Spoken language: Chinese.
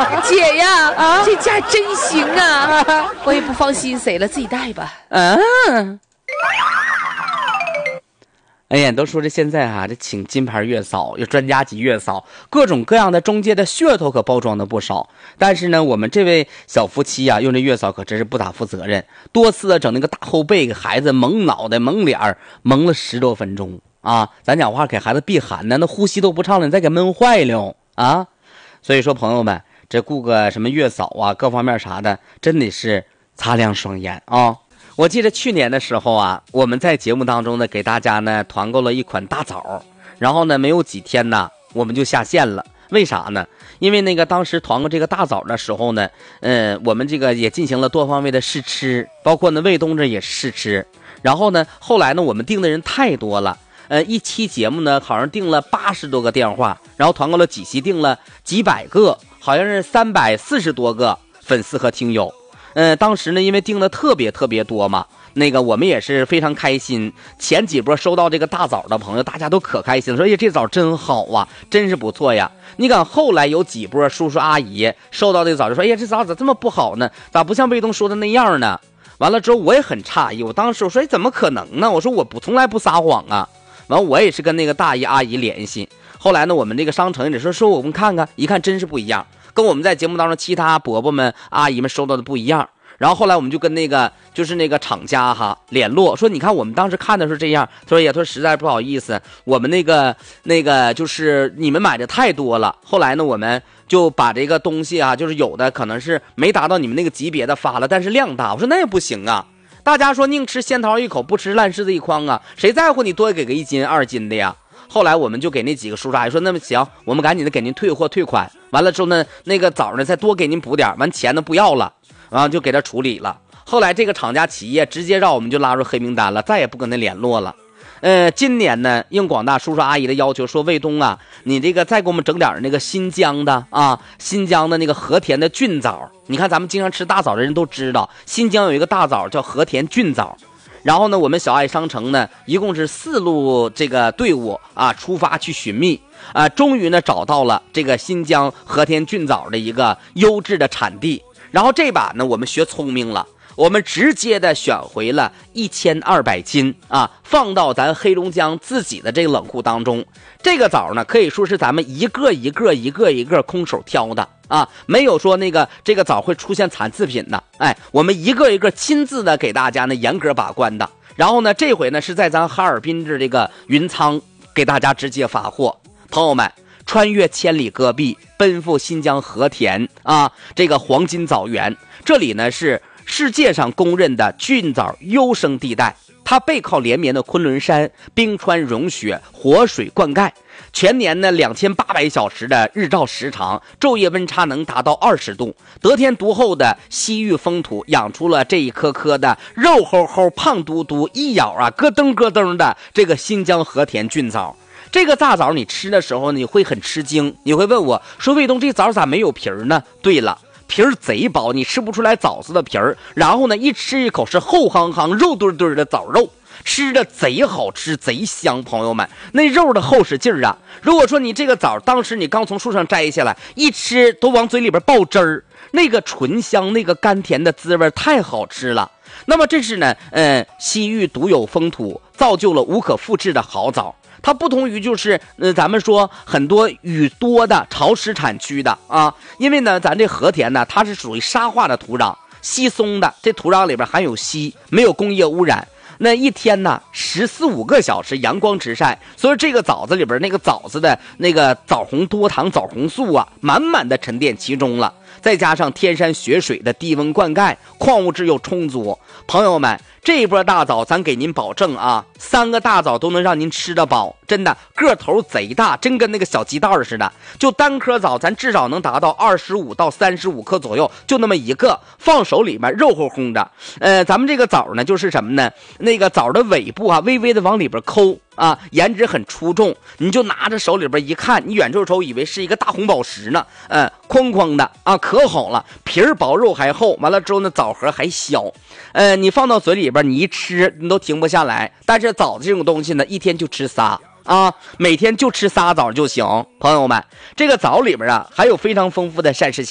姐呀，这家真行啊！我也不放心谁了，自己带吧。 哎呀，都说这现在这请金牌月嫂，有专家级月嫂，各种各样的中介的噱头可包装的不少。但是呢，我们这位小夫妻用这月嫂可真是不咋负责任，多次的整那个大后背给孩子蒙脑袋、蒙脸，蒙了10多分钟啊！咱讲话给孩子避寒呢，那呼吸都不畅了，你再给闷坏了啊！所以说，朋友们，这雇个什么月嫂各方面啥的，真的是擦亮双眼啊！我记得去年的时候我们在节目当中呢，给大家呢团购了一款大枣，然后呢没有几天呢，我们就下线了。为啥呢？因为那个当时团购这个大枣的时候呢，我们这个也进行了多方位的试吃，包括呢卫东这也试吃。然后呢，后来呢我们订的人太多了，一期节目呢好像订了80多个电话，然后团购了几期，订了几百个，好像是340多个粉丝和听友。当时呢，因为订的特别多嘛，那个我们也是非常开心。前几波收到这个大枣的朋友，大家都可开心了，说这枣真好真是不错呀。你看后来有几波叔叔阿姨收到这个枣，就说这枣咋这么不好呢？咋不像卫东说的那样呢？完了之后我也很诧异，我当时我说怎么可能呢？我说我从来不撒谎啊。完了我也是跟那个大姨阿姨联系，后来呢我们这个商城也说我们看看，一看真是不一样。跟我们在节目当中其他伯伯们阿姨们收到的不一样，然后后来我们就跟那个就是那个厂家联络，说你看我们当时看的是这样，他说实在不好意思，我们那个就是你们买的太多了，后来呢我们就把这个东西就是有的可能是没达到你们那个级别的发了，但是量大。我说那也不行啊，大家说宁吃仙桃一口不吃烂柿子一筐啊，谁在乎你多给个1斤2斤的呀？后来我们就给那几个叔叔阿姨说，那么行，我们赶紧的给您退货退款，完了之后呢，那个枣呢再多给您补点，完钱呢不要了，然后就给他处理了。后来这个厂家企业直接让我们就拉入黑名单了，再也不跟他联络了。今年呢，应广大叔叔阿姨的要求，说卫东你这个再给我们整点那个新疆的新疆的那个和田的菌枣。你看咱们经常吃大枣的人都知道，新疆有一个大枣叫和田菌枣。然后呢，我们小爱商城呢，一共是4路这个队伍出发去寻觅终于呢找到了这个新疆和田菌枣的一个优质的产地。然后这把呢，我们学聪明了，我们直接的选回了1200斤放到咱黑龙江自己的这个冷库当中。这个枣呢，可以说是咱们一个空手挑的没有说这个枣会出现残次品的。我们一个亲自的给大家呢严格把关的。然后呢，这回呢是在咱哈尔滨的这个云仓给大家直接发货。朋友们，穿越千里戈壁，奔赴新疆和田这个黄金枣园，这里呢是世界上公认的菌枣优生地带。它背靠连绵的昆仑山，冰川融雪，活水灌溉，全年呢2800小时的日照时长，昼夜温差能达到20度。得天独厚的西域风土养出了这一颗颗的肉齁齁胖嘟嘟一咬咯噔咯噔的这个新疆和田菌枣。这个大枣你吃的时候你会很吃惊，你会问我说卫东这枣咋没有皮儿呢？对了，皮儿贼薄，你吃不出来枣子的皮儿，然后呢一吃一口是厚夯夯肉墩墩的枣肉，吃着贼好吃贼香。朋友们，那肉的厚实劲儿如果说你这个枣当时你刚从树上摘下来，一吃都往嘴里边爆汁儿，那个醇香那个甘甜的滋味太好吃了。那么这是呢西域独有风土造就了无可复制的好枣。它不同于就是咱们说很多雨多的潮湿产区的因为呢咱这和田呢它是属于沙化的土壤，稀松的，这土壤里边含有硒，没有工业污染。那一天呢14-15个小时阳光直晒，所以这个枣子里边那个枣子的那个枣红多糖枣红素满满的沉淀其中了，再加上天山雪水的低温灌溉，矿物质又充足。朋友们，这一波大枣咱给您保证3个大枣都能让您吃得饱，真的个头贼大，真跟那个小鸡蛋似的。就单颗枣咱至少能达到25到35克左右，就那么一个，放手里面肉乎乎的。咱们这个枣呢就是什么呢，那个枣的尾部微微的往里边抠颜值很出众，你就拿着手里边一看，你远处瞅以为是一个大红宝石呢，框框的可好了，皮儿薄肉还厚，完了之后呢枣核还小，你放到嘴里边你一吃你都停不下来。但是枣子这种东西呢，一天就吃仨每天就吃仨枣就行。朋友们，这个枣里边还有非常丰富的膳食